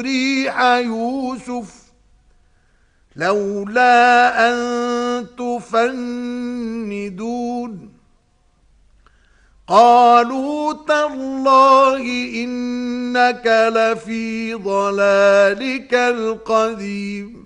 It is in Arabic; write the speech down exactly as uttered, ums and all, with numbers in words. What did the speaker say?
ريح يوسف لولا أن تفندون قالوا تالله إنك لفي ضلالك القديم